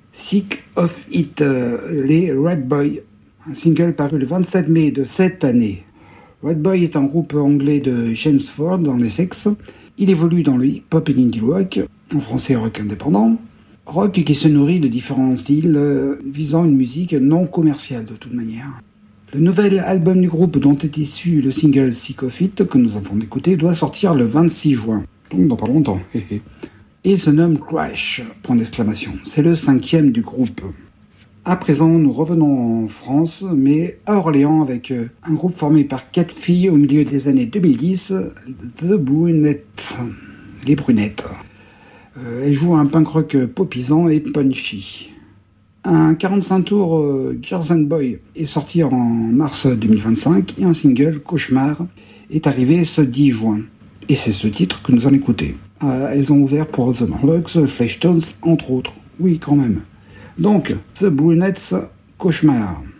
Sick of It, les Red Boy, un single paru le 27 mai de cette année. Red Boy est un groupe anglais de Chelmsford, dans l'Essex. Il évolue dans le hip-hop et l'indie rock, en français rock indépendant. Rock qui se nourrit de différents styles, visant une musique non commerciale de toute manière. Le nouvel album du groupe dont est issu le single Sick of It, que nous avons écouté, doit sortir le 26 juin, donc dans pas longtemps. Et se nomme Crash, point d'exclamation. C'est le 5e du groupe. À présent, nous revenons en France, mais à Orléans avec un groupe formé par 4 filles au milieu des années 2010, The Brunettes, les Brunettes. Elles jouent un punk rock popisant et punchy. Un 45 tours Girls and Boys est sorti en mars 2025 et un single, Cauchemar, est arrivé ce 10 juin. Et c'est ce titre que nous allons écouter. Elles ont ouvert pour The Morlocks, Fleshtones, entre autres. Oui, quand même. Donc, The Brunettes, Cauchemar.